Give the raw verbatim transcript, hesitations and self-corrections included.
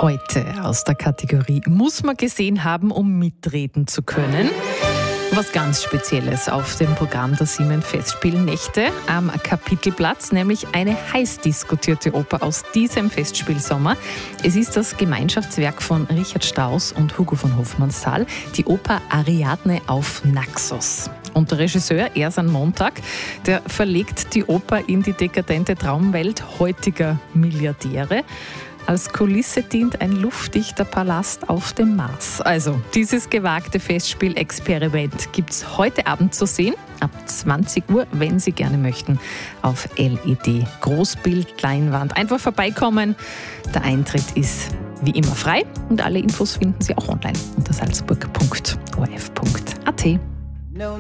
Heute aus der Kategorie Muss man gesehen haben, um mitreden zu können. Was ganz Spezielles auf dem Programm der Siemens Festspielnächte am Kapitelplatz, nämlich eine heiß diskutierte Oper aus diesem Festspielsommer. Es ist das Gemeinschaftswerk von Richard Strauss und Hugo von Hofmannsthal, die Oper Ariadne auf Naxos. Und der Regisseur Ersan Montag, der verlegt die Oper in die dekadente Traumwelt heutiger Milliardäre. Als Kulisse dient ein luftdichter Palast auf dem Mars. Also, dieses gewagte Festspiel-Experiment gibt es heute Abend zu sehen, ab zwanzig Uhr, wenn Sie gerne möchten, auf L E D. Großbildleinwand. Einfach vorbeikommen. Der Eintritt ist wie immer frei und alle Infos finden Sie auch online unter salzburg punkt o r f punkt a t.